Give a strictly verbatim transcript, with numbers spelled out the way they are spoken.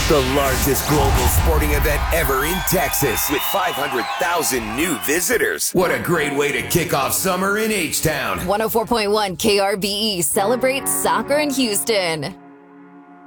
The largest global sporting event ever in Texas with five hundred thousand new visitors. What a great way to kick off summer in H-Town. one oh four point one K R B E celebrates soccer in Houston.